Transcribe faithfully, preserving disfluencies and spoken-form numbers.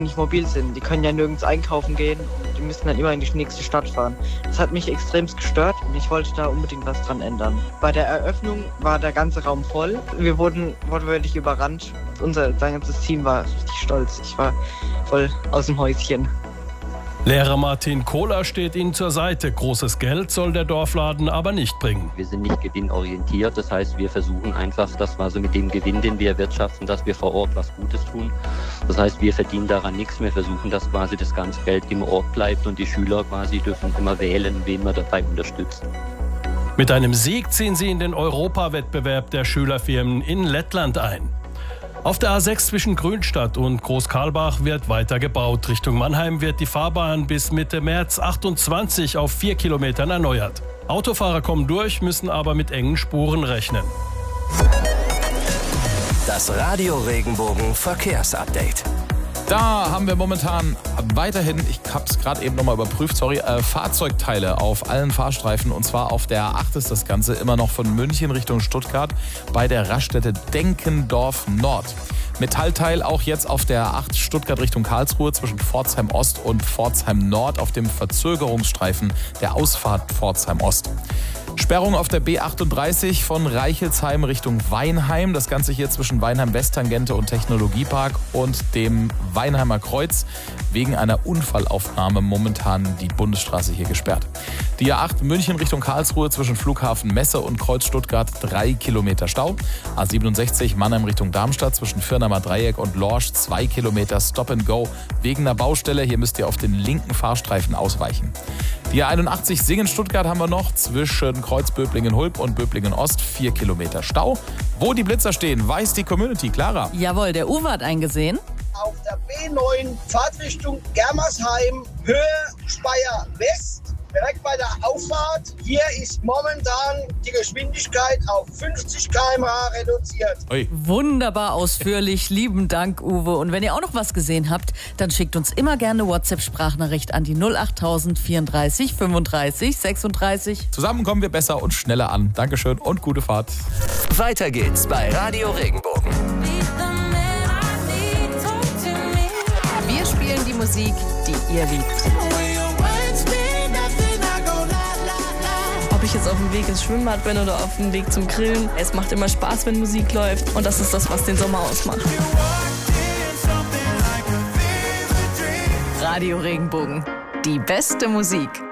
nicht mobil sind. Die können ja nirgends einkaufen gehen. Die müssen dann immer in die nächste Stadt fahren. Das hat mich extremst gestört und ich wollte da unbedingt was dran ändern. Bei der Eröffnung war der ganze Raum voll. Wir wurden wortwörtlich überrannt. Unser ganzes Team war richtig stolz. Ich war voll aus dem Häuschen. Lehrer Martin Kohler steht ihnen zur Seite. Großes Geld soll der Dorfladen aber nicht bringen. Wir sind nicht gewinnorientiert. Das heißt, wir versuchen einfach, dass wir also mit dem Gewinn, den wir erwirtschaften, dass wir vor Ort was Gutes tun. Das heißt, wir verdienen daran nichts. Wir versuchen, dass quasi das ganze Geld im Ort bleibt und die Schüler quasi dürfen immer wählen, wen wir dabei unterstützen. Mit einem Sieg ziehen sie in den Europawettbewerb der Schülerfirmen in Lettland ein. Auf der A sechs zwischen Grünstadt und Großkarlbach wird weiter gebaut. Richtung Mannheim wird die Fahrbahn bis Mitte März achtundzwanzig auf vier Kilometern erneuert. Autofahrer kommen durch, müssen aber mit engen Spuren rechnen. Das Radio Regenbogen Verkehrsupdate. Da haben wir momentan weiterhin, ich habe es gerade eben nochmal überprüft, sorry, äh, Fahrzeugteile auf allen Fahrstreifen. Und zwar auf der A acht ist das Ganze immer noch von München Richtung Stuttgart bei der Raststätte Denkendorf Nord. Metallteil auch jetzt auf der A acht Stuttgart Richtung Karlsruhe zwischen Pforzheim Ost und Pforzheim Nord auf dem Verzögerungsstreifen der Ausfahrt Pforzheim Ost. Sperrung auf der B achtunddreißig von Reichelsheim Richtung Weinheim. Das Ganze hier zwischen Weinheim-Westtangente und Technologiepark und dem Weinheimer Kreuz. Wegen einer Unfallaufnahme momentan die Bundesstraße hier gesperrt. Die A acht München Richtung Karlsruhe zwischen Flughafen Messe und Kreuz Stuttgart drei Kilometer Stau. A siebenundsechzig Mannheim Richtung Darmstadt zwischen Firnheimer Dreieck und Lorsch zwei Kilometer Stop and Go. Wegen einer Baustelle, hier müsst ihr auf den linken Fahrstreifen ausweichen. Die A einundachtzig Singen-Stuttgart haben wir noch zwischen Kreuz-Böblingen-Hulb und Böblingen-Ost vier Kilometer Stau. Wo die Blitzer stehen, weiß die Community. Clara. Jawohl, der Uwe hat eingesehen. Auf der B neun Fahrtrichtung Germersheim, Höhe Speyer West, direkt bei der Auffahrt. Hier ist momentan die Geschwindigkeit auf fünfzig Kilometer pro Stunde reduziert. Ui. Wunderbar ausführlich. Lieben Dank, Uwe. Und wenn ihr auch noch was gesehen habt, dann schickt uns immer gerne WhatsApp-Sprachnachricht an die null achttausend vierunddreißig fünfunddreißig sechsunddreißig. Zusammen kommen wir besser und schneller an. Dankeschön und gute Fahrt. Weiter geht's bei Radio Regenbogen. Wir spielen die Musik, die ihr liebt. Ob ich jetzt auf dem Weg ins Schwimmbad bin oder auf dem Weg zum Grillen. Es macht immer Spaß, wenn Musik läuft. Und das ist das, was den Sommer ausmacht. Radio Regenbogen. Die beste Musik.